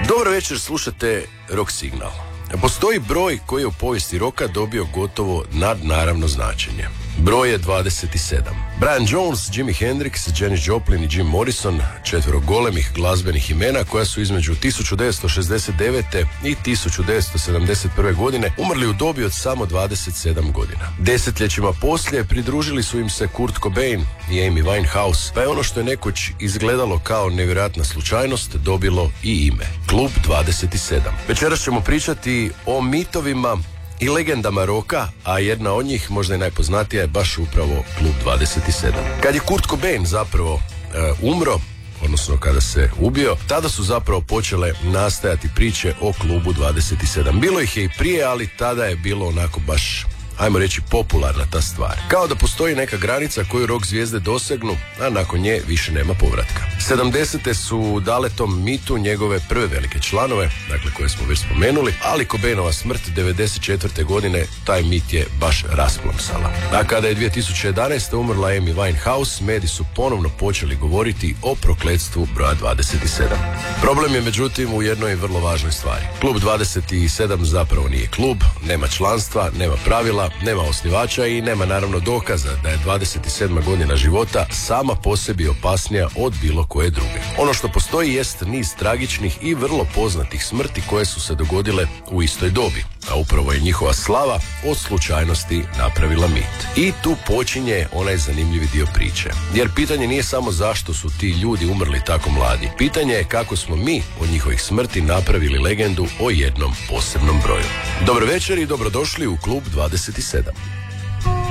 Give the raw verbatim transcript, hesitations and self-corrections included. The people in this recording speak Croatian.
Dobro večer, slušate Rock Signal. Postoji broj koji je u povijesti roka dobio gotovo nadnaravno značenje. Broj je dvadeset sedam. Brian Jones, Jimi Hendrix, Janis Joplin i Jim Morrison, četvero golemih glazbenih imena koja su između tisuću devetsto šezdeset devete. i tisuću devetsto sedamdeset prve. godine umrli u dobi od samo dvadeset sedam godina. Desetljećima poslije pridružili su im se Kurt Cobain i Amy Winehouse, pa je ono što je nekoć izgledalo kao nevjerojatna slučajnost dobilo i ime. Klub dvadeset sedam. Večeras ćemo pričati o mitovima i legendama roka, a jedna od njih, možda i najpoznatija, je baš upravo Klub dvadeset sedam. Kad je Kurt Cobain zapravo uh, umro, odnosno kada se ubio, tada su zapravo počele nastajati priče o Klubu dvadeset sedam. Bilo ih je i prije, ali tada je bilo onako baš, ajmo reći, popularna ta stvar. Kao da postoji neka granica koju rock zvijezde dosegnu, a nakon nje više nema povratka. sedamdesete su dale tom mitu njegove prve velike članove, dakle koje smo već spomenuli, ali Cobainova smrt devedeset četvrte. godine taj mit je baš rasplomsala. A kada je dvije tisuće jedanaeste. umrla Amy Winehouse, mediji su ponovno počeli govoriti o prokletstvu broja dvadeset sedam. Problem je međutim u jednoj vrlo važnoj stvari. Klub dvadeset sedam zapravo nije klub, nema članstva, nema pravila, nema osnivača i nema naravno dokaza da je dvadeset sedma. godina života sama po sebi opasnija od bilo koje druge. Ono što postoji jest niz tragičnih i vrlo poznatih smrti koje su se dogodile u istoj dobi, a upravo je njihova slava od slučajnosti napravila mit. I tu počinje onaj zanimljivi dio priče. Jer pitanje nije samo zašto su ti ljudi umrli tako mladi. Pitanje je kako smo mi od njihovih smrti napravili legendu o jednom posebnom broju. Dobro večer i dobrodošli u Klub dvadeset sedam.